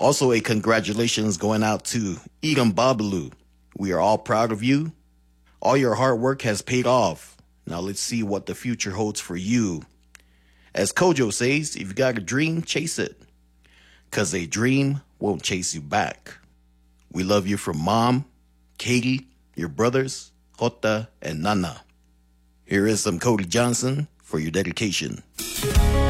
Also, a congratulations going out to Edom Babalu. We are all proud of you. All your hard work has paid off. Now let's see what the future holds for you. As Kojo says, if you got a dream, chase it. 'Cause a dream won't chase you back. We love you from Mom, Katie, your brothers, Jota, and Nana. Here is some Cody Johnson for your dedication.